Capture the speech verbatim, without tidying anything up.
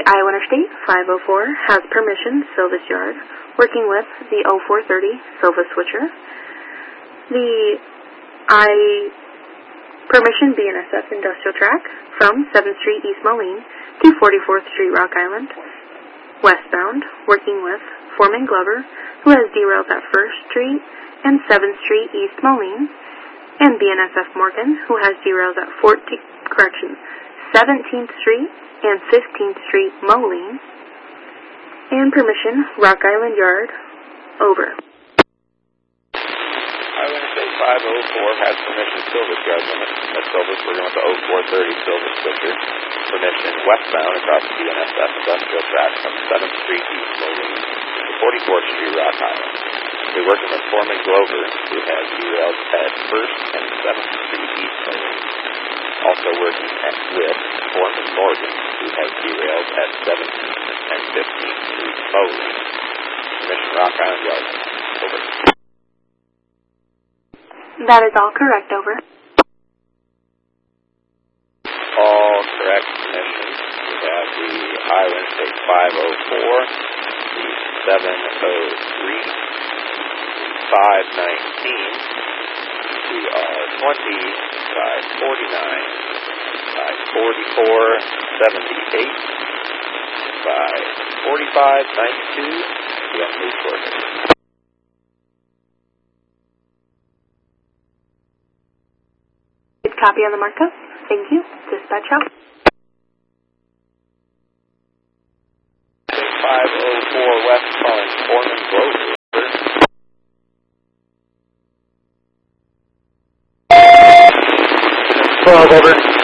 Iowa Interstate five oh four has permission, Silvis Yard, working with the oh four thirty Silvis Switcher. The I permission B N S F Industrial Track from seventh Street East Moline to forty-fourth Street Rock Island, westbound, working with Foreman Glover, who has derailed at first Street and seventh Street East Moline, and B N S F Morgan, who has derailed at fourteenth, correction, seventeenth Street and fifteenth Street Moline, and permission Rock Island Yard, over. Iowa Interstate five oh four has permission Silvis Yard limit at Silvis. We're going to oh four thirty Silvis Switcher. Permission westbound across the B N S F Industrial Track from seventh Street East Moline to forty-fourth Street Rock Island. We're working with Foreman Glover, who has derailed at first and seventh Street East Moline. Also working at, with Foreman Morgan, who has derailed at seventeenth and fifteenth Street Moline. Permission Rock Island Yard, over. That is all correct, over. All correct permissions. We have the Iowa Interstate five oh four, the seven oh three, five nineteen, the R twenty, five forty-nine, five forty-four, seventy-eight, five forty-five, ninety-two, the unmoved coordinates. Copy on the markup. Thank you. Dispatch out. five oh four West calling Foreman Glover. twelve, over.